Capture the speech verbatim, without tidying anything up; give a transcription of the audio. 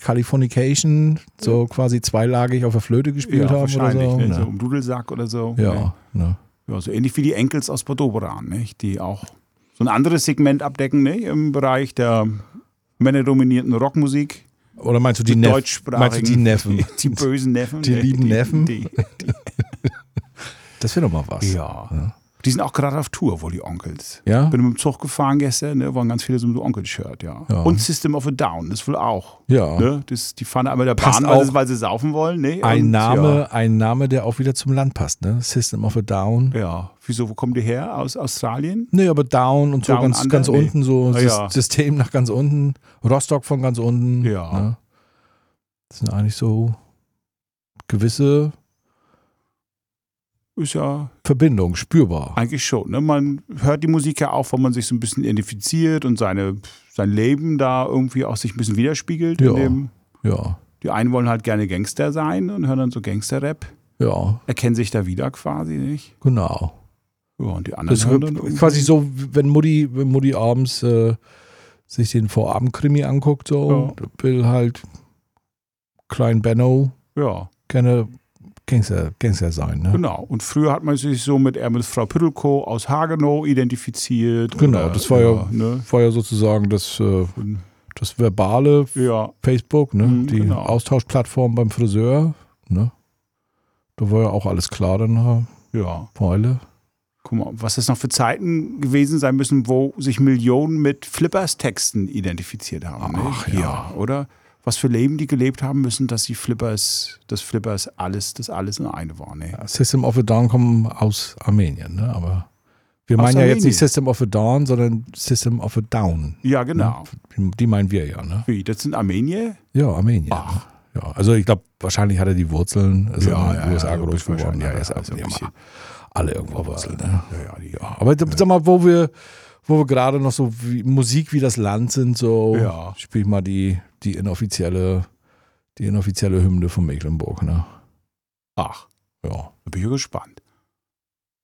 Californication so ja. quasi zweilagig auf der Flöte gespielt ja, haben oder so. Ne? Ne? So im Dudelsack oder so. Ja, ne? ne? Ja, so ähnlich wie die Enkels aus Podobran, ne? Die auch so ein anderes Segment abdecken, ne? Im Bereich der männerdominierten Rockmusik. Oder meinst du die Neffen? Meinst du die Neffen? Die, die bösen Neffen. Die ne? lieben die, Neffen? Die, die. Das wäre doch mal was. Ja. ja. Die sind auch gerade auf Tour, wohl die Onkels. Ja? Bin mit dem Zug gefahren gestern, ne, waren ganz viele so mit Onkel-Shirt, ja. ja. Und System of a Down, das wohl auch. Ja. Ne? Das, die fahren einmal der Passt Bahn, weil sie, weil sie saufen wollen. Ne? Ein, Und, Name, ja. ein Name, der auch wieder zum Land passt, ne? System of a Down. Ja. Wieso, wo kommen die her? Aus Australien? Nee, aber Down und so Down ganz, under? ganz Nee. unten, so Ah, ja. System nach ganz unten, Rostock von ganz unten. Ja. Ne? Das sind eigentlich so gewisse Ist ja Verbindung, spürbar. eigentlich schon. Ne? Man hört die Musik ja auch, wenn man sich so ein bisschen identifiziert und seine, sein Leben da irgendwie auch sich ein bisschen widerspiegelt. Ja. In dem, Ja, die einen wollen halt gerne Gangster sein und hören dann so Gangster-Rap. ja, Erkennen sich da wieder quasi, nicht? genau. Ja, und die anderen Das hören dann ist irgendwie- quasi so, wenn Mutti, wenn Mutti abends äh, sich den Vorabendkrimi anguckt, so, Ja. will halt Klein Benno Ja, gerne Gangster, Gangster sein, ne? genau. Und früher hat man sich so mit, eher mit Frau Püttelko aus Hagenow identifiziert. Genau, oder, das war ja, ne? war ja sozusagen das, äh, Und, das verbale ja, Facebook, ne? Mhm, Die genau. Austauschplattform beim Friseur, ne? Da war ja auch alles klar dann nach ja. einer Weile. Guck mal, was das noch für Zeiten gewesen sein müssen, wo sich Millionen mit Flippers-Texten identifiziert haben. Ne? Ach, ja. Oder? Was für Leben die gelebt haben müssen, dass die Flippers, das Flippers alles, das alles in eine war. Ne? System of a Down kommen aus Armenien, ne? Aber wir Aus meinen ja jetzt Armenien? nicht System of a Down, sondern System of a Down. Ja, genau. Ne? Die meinen wir ja, ne? Wie, das sind Armenier? Ja, Armenien. Ach. Ja, also ich glaube, wahrscheinlich hat er die Wurzeln, ist Ja, in den ja, U S A ja, groß geworden. wahrscheinlich, Ja, ja, das ja, haben so ein ja bisschen. mal alle irgendwo Wurzeln, ne? Ja, ja, die, Ja, aber sag mal, wo wir, wo wir gerade noch so wie Musik wie das Land sind, so Ja. spiel ich mal die, die inoffizielle, die inoffizielle Hymne von Mecklenburg, ne? Ach, Ja. da bin ich ja gespannt.